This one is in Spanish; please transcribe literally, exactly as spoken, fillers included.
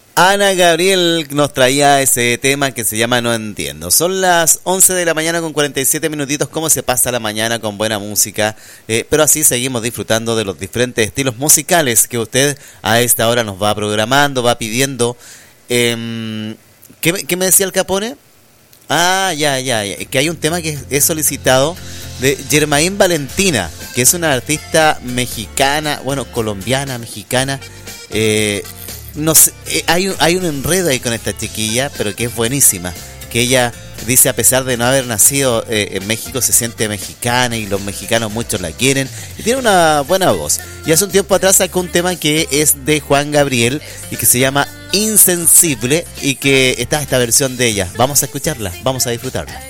Ana Gabriel nos traía ese tema que se llama No Entiendo. Son las once de la mañana con cuarenta y siete minutitos. ¿Cómo se pasa la mañana con buena música? Eh, pero así seguimos disfrutando de los diferentes estilos musicales que usted a esta hora nos va programando, va pidiendo. Eh, ¿qué, ¿Qué me decía el Capone? Ah, ya, ya, ya. Que hay un tema que he solicitado de Germain Valentina, que es una artista mexicana, bueno, colombiana, mexicana. Eh... No sé, eh, hay, un, hay un enredo ahí con esta chiquilla, pero que es buenísima. Que ella dice, a pesar de no haber nacido eh, en México, se siente mexicana y los mexicanos muchos la quieren. Y tiene una buena voz. Y hace un tiempo atrás sacó un tema que es de Juan Gabriel y que se llama Insensible y que está esta versión de ella. Vamos a escucharla, vamos a disfrutarla.